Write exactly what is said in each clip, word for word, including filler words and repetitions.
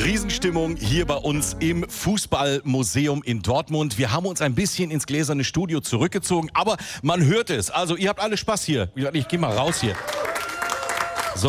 Riesenstimmung hier bei uns im Fußballmuseum in Dortmund. Wir haben uns ein bisschen ins gläserne Studio zurückgezogen, aber man hört es. Also ihr habt alle Spaß hier. Ich geh mal raus hier. So.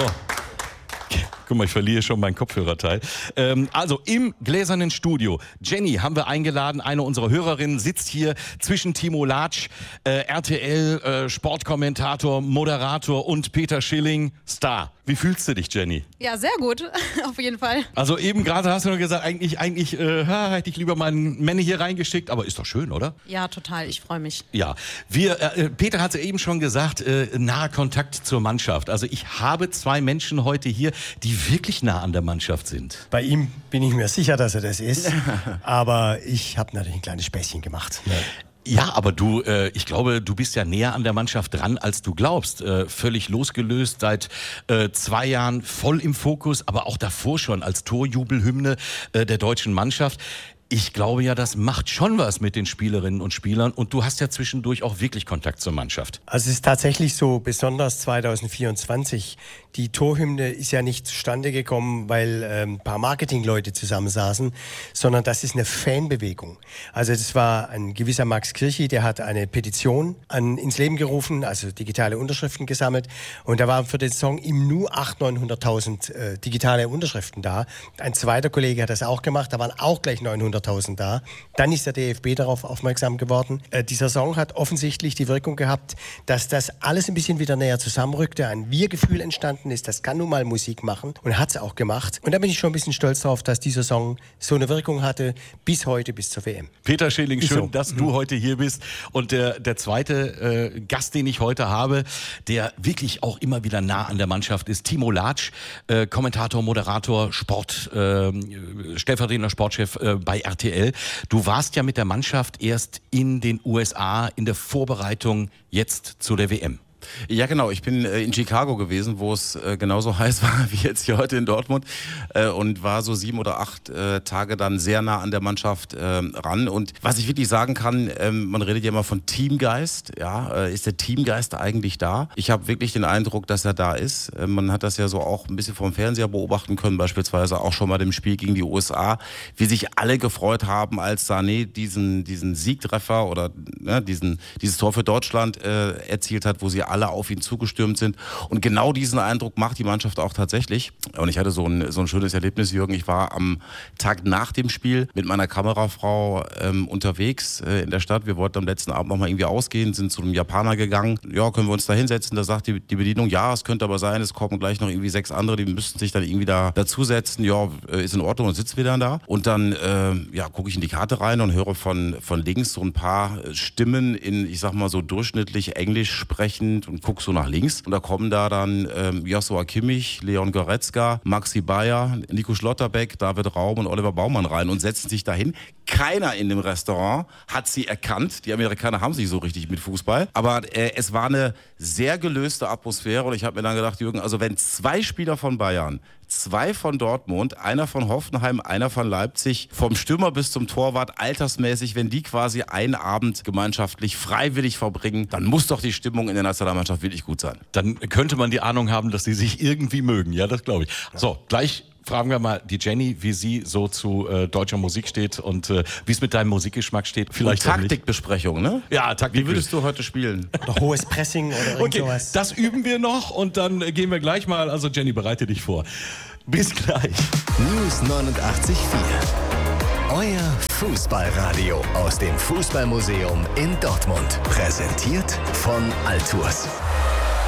Guck mal, ich verliere schon mein Kopfhörerteil. Ähm, also im gläsernen Studio. Jenny haben wir eingeladen. Eine unserer Hörerinnen sitzt hier zwischen Timo Latsch, äh, R T L, äh, Sportkommentator, Moderator und Peter Schilling, Star. Wie fühlst du dich, Jenny? Ja, sehr gut, auf jeden Fall. Also eben gerade hast du nur gesagt, eigentlich, eigentlich äh, hätte ich lieber meinen Männer hier reingeschickt, aber ist doch schön, oder? Ja, total, ich freue mich. Ja, wir, äh, Peter hat es eben schon gesagt, äh, naher Kontakt zur Mannschaft. Also ich habe zwei Menschen heute hier, die wirklich nah an der Mannschaft sind. Bei ihm bin ich mir sicher, dass er das ist, aber ich habe natürlich ein kleines Späßchen gemacht. Ne? Ja, aber du, äh, ich glaube, du bist ja näher an der Mannschaft dran, als du glaubst. Äh, völlig losgelöst, seit äh, zwei Jahren voll im Fokus, aber auch davor schon als Torjubelhymne äh, der deutschen Mannschaft. Ich glaube ja, das macht schon was mit den Spielerinnen und Spielern und du hast ja zwischendurch auch wirklich Kontakt zur Mannschaft. Also es ist tatsächlich so, besonders zwanzig vierundzwanzig, die Torhymne ist ja nicht zustande gekommen, weil ähm, ein paar Marketingleute zusammensaßen, sondern das ist eine Fanbewegung. Also das war ein gewisser Max Kirchi, der hat eine Petition an, ins Leben gerufen, also digitale Unterschriften gesammelt und da waren für den Song im Nu achthunderttausend, neunhunderttausend äh, digitale Unterschriften da. Ein zweiter Kollege hat das auch gemacht, da waren auch gleich neunhunderttausend da. Dann ist der D F B darauf aufmerksam geworden. Äh, dieser Song hat offensichtlich die Wirkung gehabt, dass das alles ein bisschen wieder näher zusammenrückte, ein Wir-Gefühl entstanden ist, das kann nun mal Musik machen und hat es auch gemacht. Und da bin ich schon ein bisschen stolz drauf, dass dieser Song so eine Wirkung hatte, bis heute, bis zur W M. Peter Schilling, schön, so. dass du heute hier bist. Und der, der zweite äh, Gast, den ich heute habe, der wirklich auch immer wieder nah an der Mannschaft ist, Timo Latsch, äh, Kommentator, Moderator, Sport, äh, stellvertretender Sportchef äh, bei R T L. Du warst ja mit der Mannschaft erst in den U S A in der Vorbereitung jetzt zu der W M. Ja, genau. Ich bin äh, in Chicago gewesen, wo es äh, genauso heiß war wie jetzt hier heute in Dortmund äh, und war so sieben oder acht äh, Tage dann sehr nah an der Mannschaft äh, ran. Und was ich wirklich sagen kann, äh, man redet ja immer von Teamgeist. Ja, äh, ist der Teamgeist eigentlich da? Ich habe wirklich den Eindruck, dass er da ist. Äh, man hat das ja so auch ein bisschen vom Fernseher beobachten können, beispielsweise auch schon mal dem Spiel gegen die U S A, wie sich alle gefreut haben, als Sané diesen diesen Siegtreffer oder ne, diesen dieses Tor für Deutschland äh, erzielt hat, wo sie alle auf ihn zugestürmt sind. Und genau diesen Eindruck macht die Mannschaft auch tatsächlich. Und ich hatte so ein, so ein schönes Erlebnis, Jürgen. Ich war am Tag nach dem Spiel mit meiner Kamerafrau ähm, unterwegs äh, in der Stadt. Wir wollten am letzten Abend noch mal irgendwie ausgehen, sind zu einem Japaner gegangen. Ja, können wir uns da hinsetzen? Da sagt die, die Bedienung, ja, es könnte aber sein, es kommen gleich noch irgendwie sechs andere, die müssten sich dann irgendwie da dazusetzen. Ja, ist in Ordnung, und sitzen wir dann da. Und dann äh, ja, gucke ich in die Karte rein und höre von, von links so ein paar Stimmen in, ich sag mal so durchschnittlich Englisch sprechend und guck so nach links. Und da kommen da dann ähm, Joshua Kimmich, Leon Goretzka, Maxi Bayer, Nico Schlotterbeck, David Raum und Oliver Baumann rein und setzen sich dahin. Keiner in dem Restaurant hat sie erkannt. Die Amerikaner haben sich so richtig mit Fußball. Aber äh, es war eine sehr gelöste Atmosphäre und ich habe mir dann gedacht, Jürgen, also wenn zwei Spieler von Bayern, zwei von Dortmund, einer von Hoffenheim, einer von Leipzig, vom Stürmer bis zum Torwart, altersmäßig, wenn die quasi einen Abend gemeinschaftlich freiwillig verbringen, dann muss doch die Stimmung in der Nationalmannschaft wirklich gut sein. Dann könnte man die Ahnung haben, dass sie sich irgendwie mögen. Ja, das glaube ich. So, gleich fragen wir mal die Jenny, wie sie so zu äh, deutscher Musik steht und äh, wie es mit deinem Musikgeschmack steht. Vielleicht und Taktikbesprechung, ne? Ja, Taktik. Wie würdest du heute spielen? Oder hohes Pressing oder irgend Okay, sowas. das üben wir noch und dann äh, gehen wir gleich mal. Also Jenny, bereite dich vor. Bis gleich. News neunundachtzig Komma vier. Euer Fußballradio aus dem Fußballmuseum in Dortmund. Präsentiert von Altours.